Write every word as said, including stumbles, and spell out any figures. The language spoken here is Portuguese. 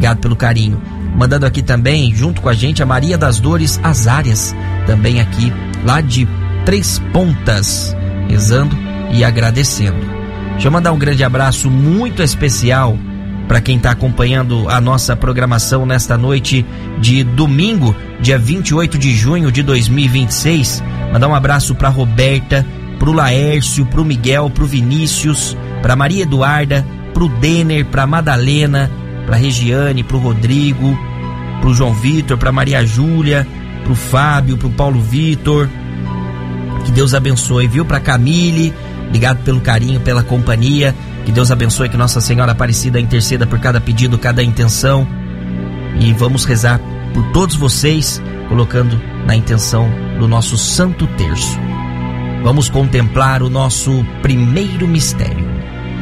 Obrigado pelo carinho. Mandando aqui também, junto com a gente, a Maria das Dores Azárias, também aqui, lá de Três Pontas, rezando e agradecendo. Deixa eu mandar um grande abraço muito especial para quem está acompanhando a nossa programação nesta noite de domingo, dia vinte e oito de junho de dois mil e vinte e seis. Mandar um abraço para Roberta, pro Laércio, pro Miguel, pro Vinícius, pra Maria Eduarda, pro Denner, pra Madalena, pra Regiane, pro Rodrigo, pro João Vitor, pra Maria Júlia, pro Fábio, pro Paulo Vitor. Que Deus abençoe, viu? Pra Camille, obrigado pelo carinho, pela companhia. Que Deus abençoe, que Nossa Senhora Aparecida interceda por cada pedido, cada intenção. E vamos rezar por todos vocês, colocando na intenção do nosso Santo Terço. Vamos contemplar o nosso primeiro mistério.